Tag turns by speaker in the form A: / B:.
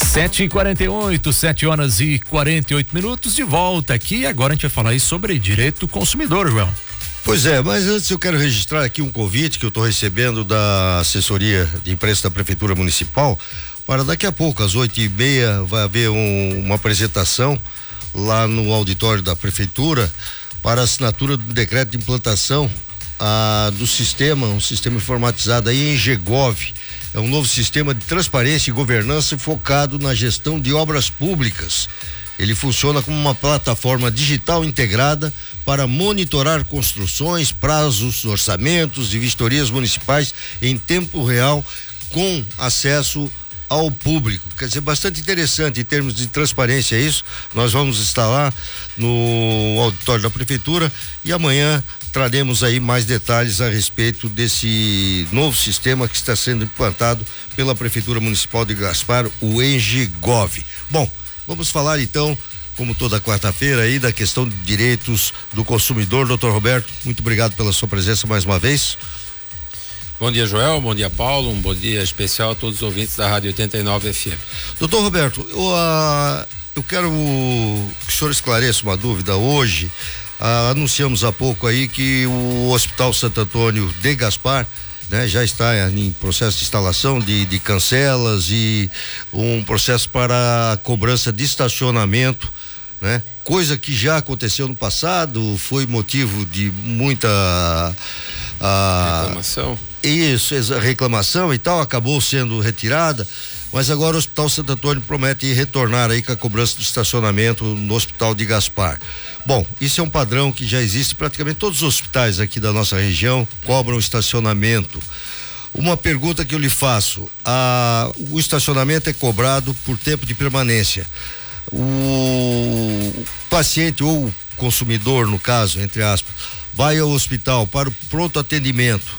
A: 7h48, 7h48, de volta aqui. Agora a gente vai falar aí sobre direito do consumidor, João.
B: Pois é, mas antes eu quero registrar aqui um convite que eu estou recebendo da assessoria de imprensa da Prefeitura Municipal para daqui a pouco, às 8h30, vai haver uma apresentação lá no auditório da Prefeitura para a assinatura do decreto de implantação do sistema, um sistema informatizado aí em Engegov. É um novo sistema de transparência e governança focado na gestão de obras públicas. Ele funciona como uma plataforma digital integrada para monitorar construções, prazos, orçamentos e vistorias municipais em tempo real com acesso ao público. Quer dizer, bastante interessante em termos de transparência isso. Nós vamos estar lá no auditório da Prefeitura e amanhã traremos aí mais detalhes a respeito desse novo sistema que está sendo implantado pela Prefeitura Municipal de Gaspar, o Engegov. Bom, vamos falar então, como toda quarta-feira aí, da questão de direitos do consumidor. Doutor Roberto, muito obrigado pela sua presença mais uma vez.
C: Bom dia, Joel, bom dia, Paulo, um bom dia especial a todos os ouvintes da Rádio 89 FM.
B: Doutor Roberto, eu quero que o senhor esclareça uma dúvida hoje. Anunciamos há pouco aí que o Hospital Santo Antônio de Gaspar, né, já está em processo de instalação de cancelas e um processo para a cobrança de estacionamento, né? Coisa que já aconteceu no passado, foi motivo de muita
C: reclamação.
B: Isso, reclamação e tal, acabou sendo retirada. Mas agora o Hospital Santo Antônio promete retornar aí com a cobrança do estacionamento no Hospital de Gaspar. Bom, isso é um padrão que já existe, praticamente todos os hospitais aqui da nossa região cobram estacionamento. Uma pergunta que eu lhe faço: o estacionamento é cobrado por tempo de permanência. O paciente ou o consumidor, no caso, entre aspas, vai ao hospital para o pronto atendimento,